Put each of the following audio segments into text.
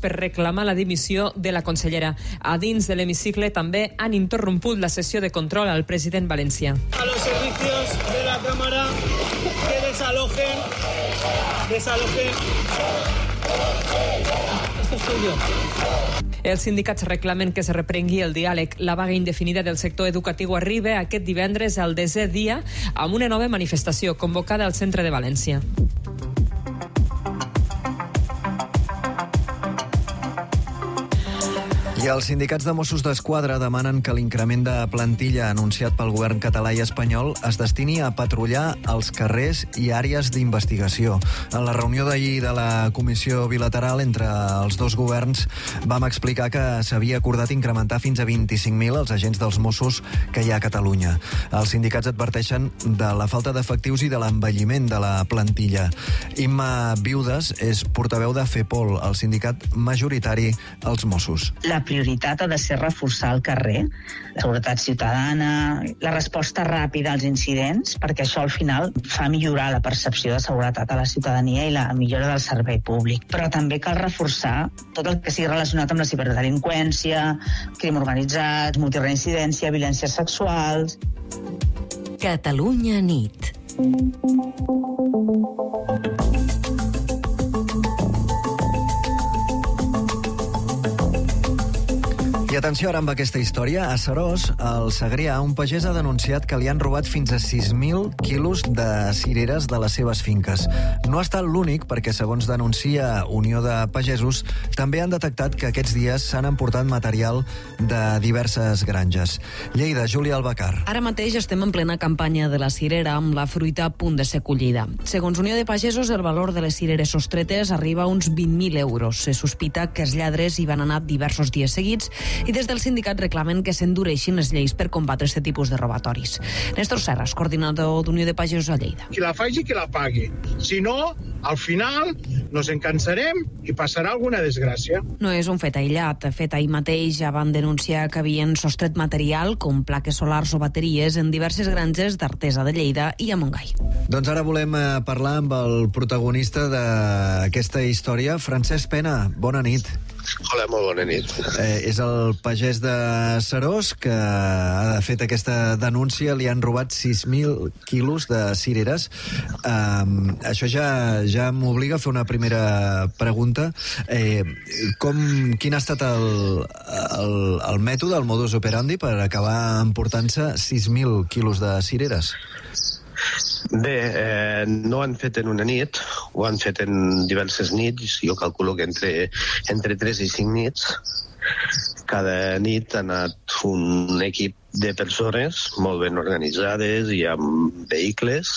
per reclamar la dimissió de la consellera. A dins de l'hemicicle també han interromput la sessió de control al president valencià. A los servicios de la Cámara que desalojen. Esto es tuyo. Els sindicats reclamen que se reprengui el diàleg. La vaga indefinida del sector educatiu arriba aquest divendres al 10è dia amb una nova manifestació convocada al centre de València. I els sindicats de Mossos d'Esquadra demanen que l'increment de plantilla anunciat pel govern català i espanyol es destini a patrullar els carrers i àrees d'investigació. En la reunió d'ahir de la comissió bilateral entre els dos governs vam explicar que s'havia acordat incrementar fins a 25.000 els agents dels Mossos que hi ha a Catalunya. Els sindicats adverteixen de la falta d'efectius i de l'envelliment de la plantilla. Imma Viudes és portaveu de FEPOL, el sindicat majoritari als Mossos. La prioritat ha de ser reforçar el carrer, la seguretat ciutadana, la resposta ràpida als incidents, perquè això al final fa millorar la percepció de seguretat a la ciutadania i la millora del servei públic. Però també cal reforçar tot el que sigui relacionat amb la ciberdelinqüència, crim organitzat, multireincidència, violències sexuals. Catalunya nit. I atenció ara amb aquesta història. A Seròs, al Segrià, un pagès ha denunciat que li han robat fins a 6.000 quilos de cireres de les seves finques. No ha estat l'únic, perquè segons denuncia Unió de Pagesos, també han detectat que aquests dies s'han emportat material de diverses granges. Lleida, Júlia Albacar. Ara mateix estem en plena campanya de la cirera amb la fruita a punt de ser collida. Segons Unió de Pagesos, el valor de les cireres sostretes arriba a uns 20.000 euros. Se sospita que els lladres hi van anar diversos dies seguits i des del sindicat reclamen que s'endureixin les lleis per combatre aquest tipus de robatoris. Néstor Serras, coordinador d'Unió de Pagesos a Lleida. Qui la faci, qui la pagui. Si no, al final nos encansarem i passarà alguna desgràcia. No és un fet aïllat. Fet ahir mateix ja van denunciar que havien sostret material com plaques solars o bateries en diverses granges d'Artesa de Lleida i a Montgai. Doncs ara volem parlar amb el protagonista d'aquesta història, Francesc Pena. Bona nit. Hola, molt bona nit. És el pagès de Seròs que ha fet aquesta denúncia. Li han robat 6.000 quilos de cireres. Això ja m'obliga a fer una primera pregunta. Quin ha estat el mètode, el modus operandi per acabar emportant-se 6.000 quilos de cireres? Bé, no ho han fet en una nit, ho han fet en diverses nits, jo calculo que entre 3 i 5 nits. Cada nit ha anat un equip de persones molt ben organitzades i amb vehicles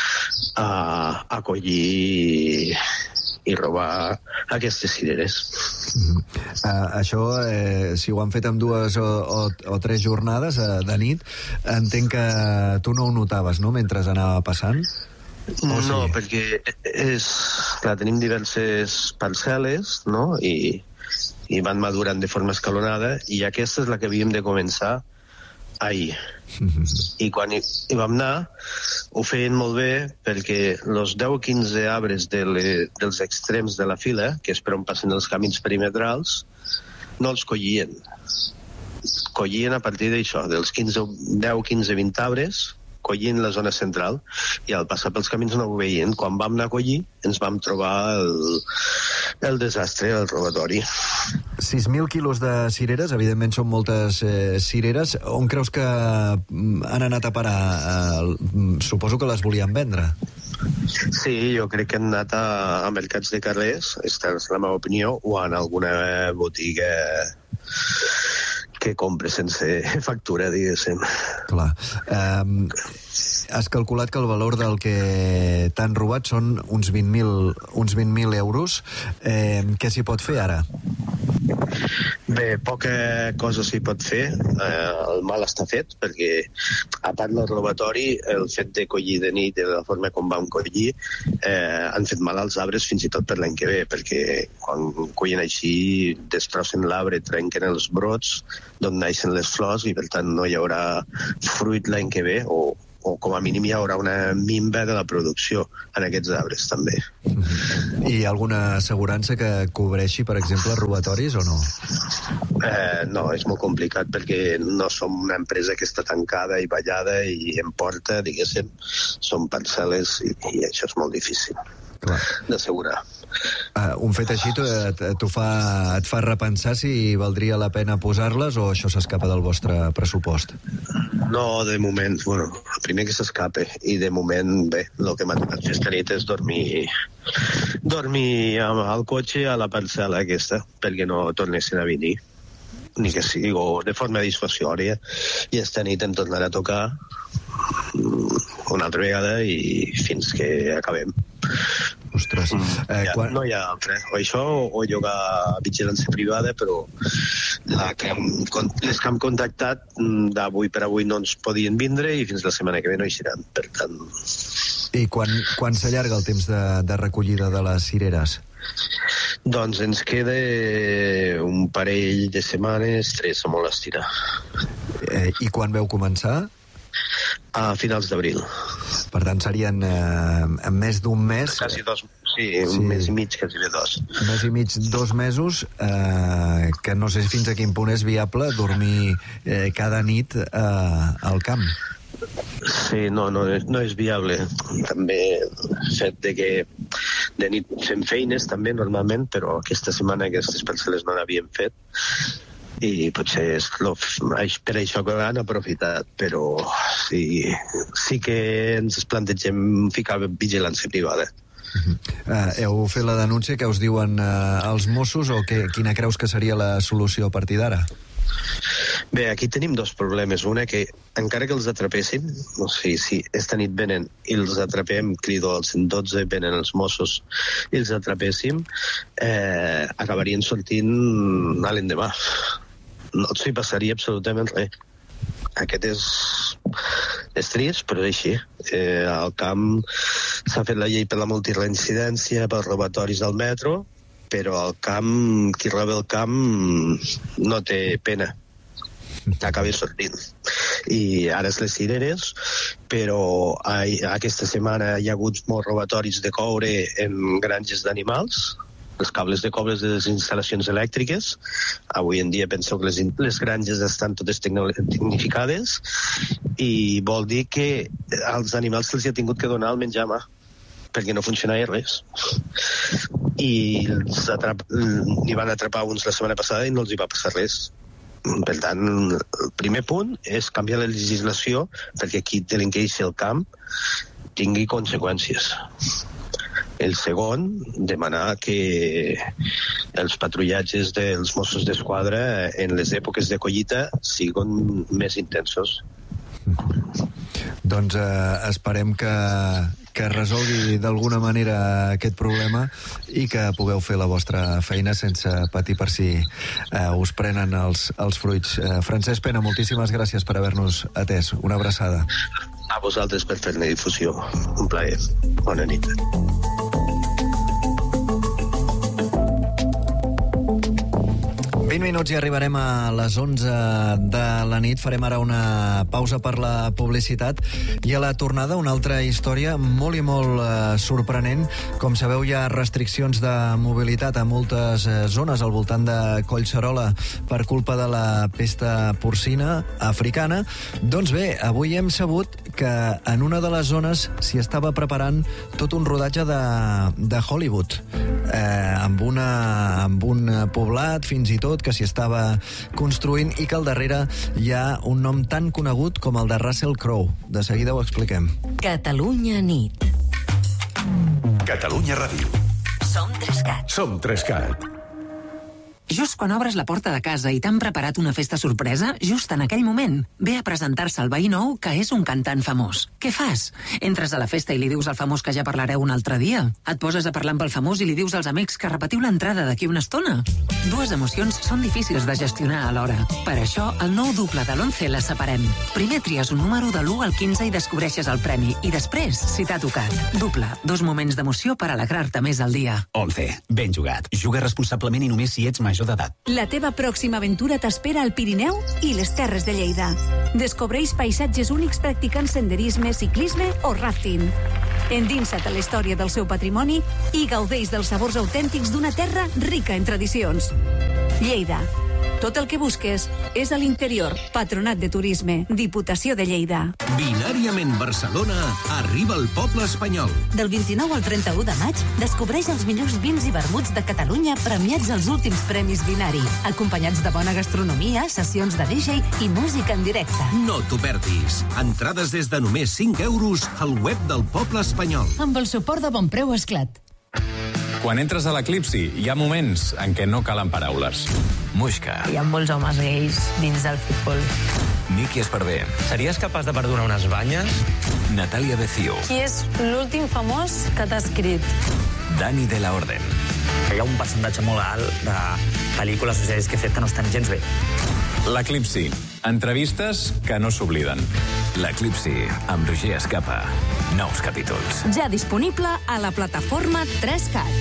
a collir i robar aquestes cireres. Això, si ho han fet en 2 o 3 jornades de nit, entenc que tu no ho notaves, no?, mentre anava passant? No, perquè tenim diverses parcel·les, no?, i van madurant de forma escalonada, i aquesta és la que havíem de començar ahir. I quan hi vam anar ho feien molt bé, perquè els 10 o 15 arbres dels extrems de la fila, que és per on passen els camins perimetrals, no els collien. Collien a partir d'això, dels 10, 15, 20 arbres, collien la zona central, i al passar pels camins no ho veien. Quan vam anar a collir ens vam trobar el desastre, el robatori. 6.000 quilos de cireres, evidentment són moltes cireres. On creus que han anat a parar? Suposo que les volien vendre. Sí, jo crec que han anat a mercats de carrers, aquesta és la meva opinió, o en alguna botiga que compre sense factura, diguéssim. Clar. Has calculat que el valor del que t'han robat són uns 20.000 euros. Què s'hi pot fer ara? Bé, poca cosa s'hi pot fer. El mal està fet, perquè a part del robatori, el fet de collir de nit de la forma com vam collir han fet mal als arbres fins i tot per l'any que ve, perquè quan collen així destrossen l'arbre, trenquen els brots d'on naixen les flors, i per tant no hi haurà fruit l'any que ve, o o com a mínim hi haurà una minva de la producció en aquests arbres, també. I alguna assegurança que cobreixi, per exemple, robatoris o no? No, és molt complicat perquè no som una empresa que està tancada i ballada i en porta, diguéssim, són parcel·les i això és molt difícil d'assegurar. Un fet així et fa repensar si valdria la pena posar-les o això s'escapa del vostre pressupost? No, de moment, bueno, primer que s'escape i de moment, bé, el que m'ha tocat aquesta nit és dormir al cotxe a la parcel·la aquesta perquè no tornessin a venir, ni que sigui de forma dissuasòria, i esta nit em tornarà a tocar una altra vegada i fins que acabem. Ostres. No hi ha altre. O això o llogar vigilància privada, però les que hem contactat d'avui per avui no ens podien vindre i fins la setmana que ve no hi seran. Per tant... I quan s'allarga el temps de recollida de les cireres? Doncs ens queda un parell de setmanes, 3 a molt estirar. I quan veu començar? A finals d'abril. Per tant, serien més d'un mes... Quasi 2, un mes i mig, quasi bé 2. Un mes i mig, 2 mesos, que no sé fins a quin punt és viable dormir cada nit al camp. Sí, no és viable. També el fet de que de nit fem feines també normalment, però aquesta setmana aquestes parcel·les no n'havien fet i potser és per això que han aprofitat, però sí que ens plantegem ficar vigilància privada. Heu fet la denúncia, què us diuen els Mossos o quina creus que seria la solució a partir d'ara? Bé, aquí tenim 2 problemes. Una, que encara que els atrapessin, o sigui, si esta nit venen i els atrapem, crido al 112, venen els Mossos i els atrapéssim, acabarien sortint a l'endemà. No s'hi passaria absolutament res. Aquest és trist, però és així. Al camp s'ha fet la llei per la multireincidència, pels robatoris del metro, però al camp, qui roba el camp no té pena. Acaba sortint. I ara és les cireres, però aquesta setmana hi ha hagut molts robatoris de coure en granges d'animals, els cables de coure de les instal·lacions elèctriques. Avui en dia penseu que les granges estan totes tecnificades i vol dir que als animals se'ls ha tingut que donar el menjar a mà perquè no funcionava res. I n'hi van atrapar uns la setmana passada i no els hi va passar res. Per tant, el primer punt és canviar la legislació perquè qui delinqueixi el camp tingui conseqüències. El segon, demanar que els patrullatges dels Mossos d'Esquadra en les èpoques de collita siguin més intensos. Doncs esperem que resolgui d'alguna manera aquest problema i que pugueu fer la vostra feina sense patir per si us prenen els fruits. Francesc Pena, moltíssimes gràcies per haver-nos atès. Una abraçada. A vosaltres per fer-ne difusió. Un plaer. Bona nit. Minuts i arribarem a les 11 de la nit. Farem ara una pausa per la publicitat i a la tornada una altra història molt i molt sorprenent. Com sabeu, hi ha restriccions de mobilitat a moltes zones al voltant de Collserola per culpa de la pesta porcina africana. Doncs bé, avui hem sabut que en una de les zones s'hi estava preparant tot un rodatge de Hollywood, amb un poblat fins i tot que s'hi estava construint i que al darrere hi ha un nom tan conegut com el de Russell Crowe. De seguida ho expliquem. Catalunya nit. Catalunya Ràdio. Som 3CAT. Som 3CAT. Just quan obres la porta de casa i t'han preparat una festa sorpresa, just en aquell moment, ve a presentar-se el veí nou que és un cantant famós. Què fas? Entres a la festa i li dius al famós que ja parlareu un altre dia? Et poses a parlar amb el famós i li dius als amics que repetiu l'entrada d'aquí una estona? Dues emocions són difícils de gestionar alhora. Per això, el nou duple de l'11 les separem. Primer tries un número de l'1 al 15 i descobreixes el premi. I després, si t'ha tocat. Duple. 2 moments d'emoció per alegrar-te més al dia. 11. Ben jugat. Juga responsablement i només si ets major major d'edat. La teva pròxima aventura t'espera al Pirineu i les Terres de Lleida. Descobreix paisatges únics practicant senderisme, ciclisme o rafting. Endinsa't a la història del seu patrimoni i gaudeix dels sabors autèntics d'una terra rica en tradicions. Lleida. Tot el que busques és a l'interior. Patronat de Turisme, Diputació de Lleida. Binàriament Barcelona arriba al poble espanyol. Del 29 al 31 de maig, descobreix els millors vins i vermuts de Catalunya premiats als últims premis Binari, acompanyats de bona gastronomia, sessions de DJ i música en directe. No t'ho perdis. Entrades des de només 5 euros al web del poble espanyol. Amb el suport de Bonpreu Esclat. Quan entres a l'Eclipsi, hi ha moments en què no calen paraules. Muixca. Hi ha molts homes gais dins del futbol. Miki Esparvé. Series capaç de perdonar unes banyes? Natàlia Becio. Qui és l'últim famós que t'ha escrit? Dani de la Orden. Hi ha un percentatge molt alt de pel·lícules o sèries que he fet que no estan gens bé. L'Eclipsi. Entrevistes que no s'obliden. L'Eclipsi, amb Roger Escapa. Nous capítols. Ja disponible a la plataforma 3CAT.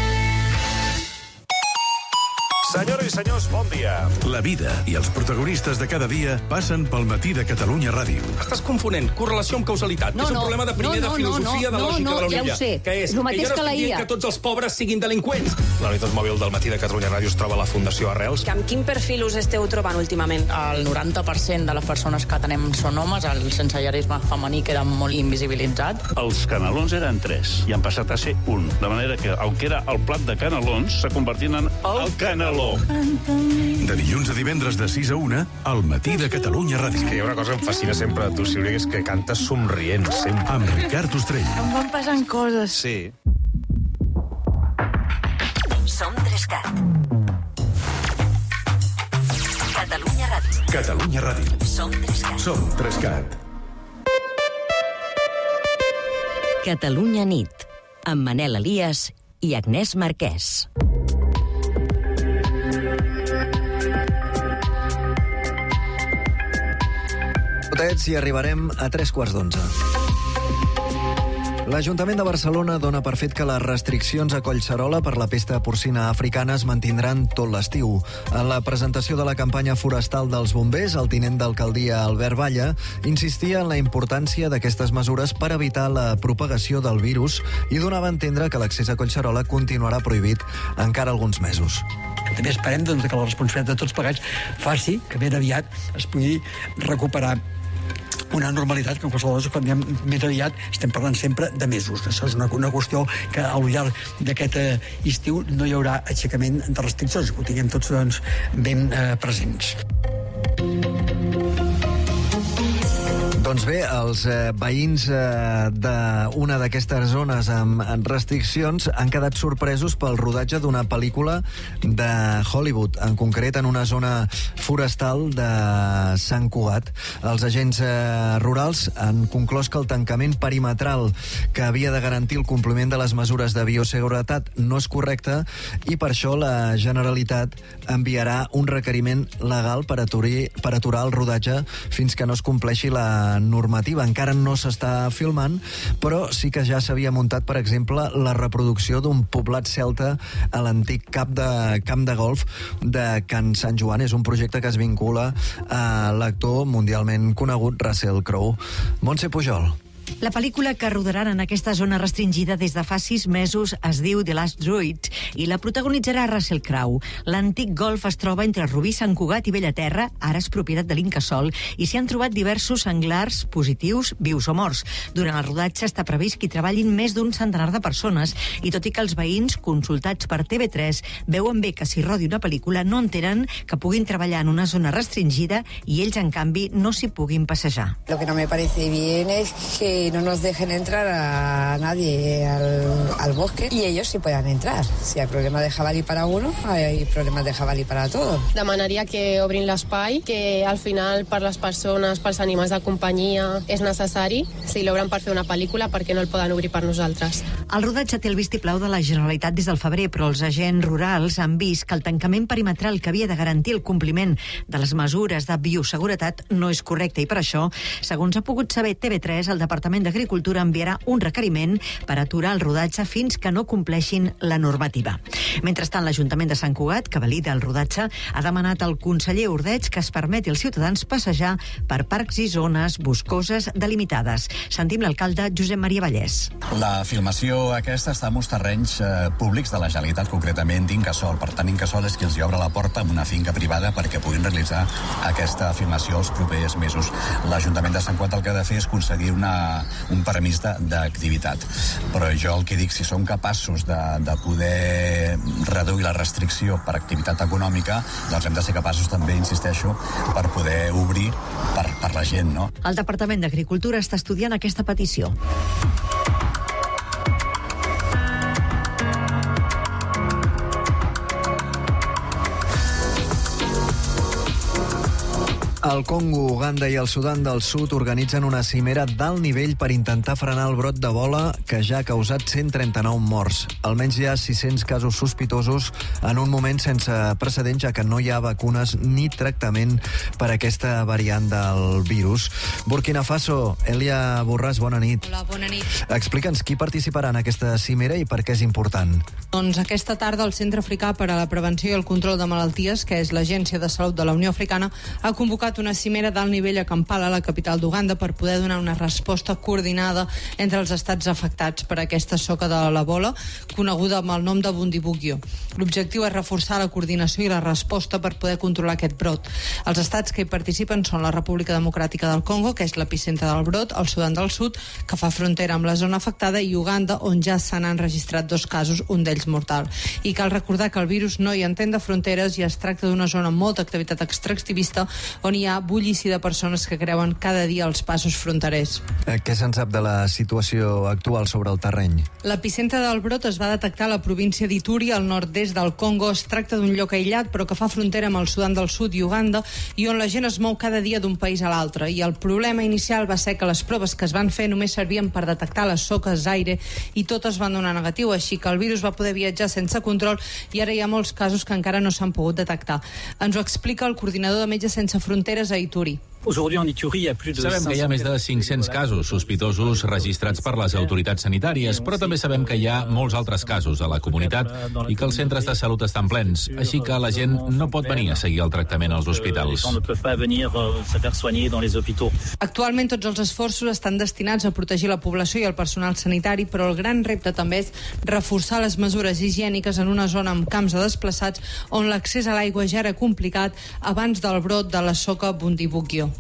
Senyores i senyors, bon dia. La vida i els protagonistes de cada dia passen pel Matí de Catalunya Ràdio. Estàs confonent correlació amb causalitat. És un problema de primer de filosofia de lògica de la ja ho sé. Que és El mateix que jo no estic dient que tots els pobres siguin delinqüents. La unitat mòbil del Matí de Catalunya Ràdio es troba a la Fundació Arrels. Amb quin perfil us esteu trobant últimament? El 90% de les persones que tenem són homes, el sensellarisme femení queda molt invisibilitzat. Els canelons eren 3 i han passat a ser 1. De manera que el que era el plat de canelons s'ha convertit en el caneló. De dilluns a divendres de 6 a 1, al Matí de Catalunya Ràdio. És que hi ha una cosa que em fascina sempre de tu, Sílvia, que és que cantes somrient, sempre. Amb Ricard Ostrell. Em van passant coses. Sí. Som 3CAT. Catalunya Ràdio. Catalunya Ràdio. Som 3CAT. Som 3CAT. Catalunya nit. Amb Manel Elias i Agnès Marquès. I arribarem a 3:15. L'Ajuntament de Barcelona dona per fet que les restriccions a Collserola per la pesta porcina africana es mantindran tot l'estiu. En la presentació de la campanya forestal dels bombers, el tinent d'alcaldia Albert Balla insistia en la importància d'aquestes mesures per evitar la propagació del virus i donava a entendre que l'accés a Collserola continuarà prohibit encara alguns mesos. També esperem que la responsabilitat de tots plegats faci que ben aviat es pugui recuperar una normalitat que en qualsevol cas, quan diem més aviat, estem parlant sempre de mesos. Això és una qüestió que al llarg d'aquest estiu no hi haurà aixecament de restriccions, que ho tinguem tots ben presents. Doncs bé, els veïns d'una d'aquestes zones amb restriccions han quedat sorpresos pel rodatge d'una pel·lícula de Hollywood, en concret en una zona forestal de Sant Cugat. Els agents rurals han conclòs que el tancament perimetral que havia de garantir el compliment de les mesures de bioseguretat no és correcte i per això la Generalitat enviarà un requeriment legal per aturar el rodatge fins que no es compleixi la normativa. Encara no s'està filmant, però sí que ja s'havia muntat, per exemple, la reproducció d'un poblat celta a l'antic camp de golf de Can Sant Joan. És un projecte que es vincula a l'actor mundialment conegut Russell Crowe. Montse Pujol. La pel·lícula que rodaran en aquesta zona restringida des de fa 6 mesos es diu The Last Druid i la protagonitzarà Russell Crowe. L'antic golf es troba entre Rubí, Sant Cugat i Bellaterra, ara és propietat de l'Incasòl, i s'hi han trobat diversos senglars positius, vius o morts. Durant el rodatge està previst que hi treballin més d'un centenar de persones i tot i que els veïns, consultats per TV3, veuen bé que s'hi rodi una pel·lícula, no entenen que puguin treballar en una zona restringida i ells, en canvi, no s'hi puguin passejar. Lo que no me parece bien es que no nos dejen entrar a nadie al bosque y ellos sí puedan entrar. Si hay problema de jabalí para uno, hay problemas de jabalí para todos. Demanaria que obrin l'espai, que al final per les persones, pels animals de companyia és necessari. Si l'obren per fer una pel·lícula, per què no el poden obrir per nosaltres? El rodatge té el vistiplau de la Generalitat des del febrer, però els agents rurals han vist que el tancament perimetral que havia de garantir el compliment de les mesures de bioseguretat no és correcte i per això, segons ha pogut saber TV3, el Departament Departament d'Agricultura enviarà un requeriment per aturar el rodatge fins que no compleixin la normativa. Mentrestant, l'Ajuntament de Sant Cugat, que valida el rodatge, ha demanat al conseller Ordeig que es permeti als ciutadans passejar per parcs i zones boscoses delimitades. Sentim l'alcalde Josep Maria Vallès. La filmació aquesta està en uns terrenys públics de la Generalitat, concretament d'Incasòl. Per tant, Incasòl és qui els obre la porta amb una finca privada perquè puguin realitzar aquesta filmació els propers mesos. L'Ajuntament de Sant Cugat el que ha de fer és concedir un permís d'activitat. Però jo el que dic, si som capaços de poder reduir la restricció per activitat econòmica, doncs hem de ser capaços també, insisteixo, per poder obrir per la gent, no? El Departament d'Agricultura està estudiant aquesta petició. El Congo, Uganda i el Sudan del Sud organitzen una cimera d'alt nivell per intentar frenar el brot d'Ebola que ja ha causat 139 morts. Almenys hi ha 600 casos sospitosos en un moment sense precedents, ja que no hi ha vacunes ni tractament per aquesta variant del virus. Burkina Faso, Elia Borràs, bona nit. Hola, bona nit. Explica'ns qui participarà en aquesta cimera i per què és important. Doncs aquesta tarda el Centre Africà per a la Prevenció i el Control de Malalties, que és l'Agència de Salut de la Unió Africana, ha convocat una cimera d'alt nivell a Kampala, la capital d'Uganda, per poder donar una resposta coordinada entre els estats afectats per aquesta soca de l'Ebola, coneguda amb el nom de Bundibugyo. L'objectiu és reforçar la coordinació i la resposta per poder controlar aquest brot. Els estats que hi participen són la República Democràtica del Congo, que és l'epicentre del brot, el Sudan del Sud, que fa frontera amb la zona afectada, i Uganda, on ja se n'han registrat 2 casos, un d'ells mortal. I cal recordar que el virus no hi entén de fronteres i es tracta d'una zona amb molta activitat extractivista on hi ha bullici de persones que creuen cada dia els passos fronterers. Què se'n sap de la situació actual sobre el terreny? L'epicentre del brot es va detectar a la província d'Ituri, al nord-est del Congo. Es tracta d'un lloc aïllat, però que fa frontera amb el Sudan del Sud i Uganda, i on la gent es mou cada dia d'un país a l'altre. I el problema inicial va ser que les proves que es van fer només servien per detectar les soques aire i totes van donar negatiu, així que el virus va poder viatjar sense control i ara hi ha molts casos que encara no s'han pogut detectar. Ens ho explica el coordinador de Metges Sense Fronteres a Ituri. Sabem que hi ha més de 500 casos sospitosos registrats per les autoritats sanitàries, però també sabem que hi ha molts altres casos a la comunitat i que els centres de salut estan plens, així que la gent no pot venir a seguir el tractament als hospitals. Actualment tots els esforços estan destinats a protegir la població i el personal sanitari, però el gran repte també és reforçar les mesures higièniques en una zona amb camps de desplaçats on l'accés a l'aigua ja era complicat abans del brot de la soca Bundibugyo.